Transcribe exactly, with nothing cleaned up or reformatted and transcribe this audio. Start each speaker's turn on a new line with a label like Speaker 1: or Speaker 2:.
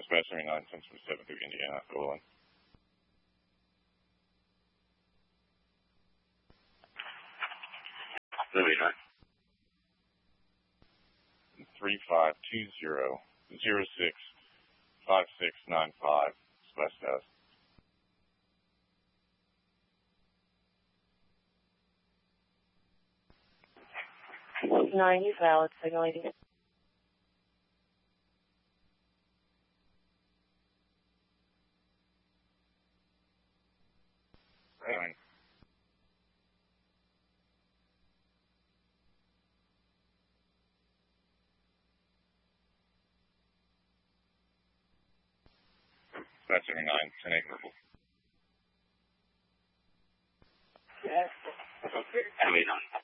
Speaker 1: dispatch seventy-nine, ten twenty-seven through Indiana, go on.
Speaker 2: seventy-nine.
Speaker 1: three five two zero, zero six five six nine five, dispatch status.
Speaker 3: nine, use valid signal I D.
Speaker 1: Nine. Dispatch seventy-nine, ten eight verbal.
Speaker 2: seventy-nine.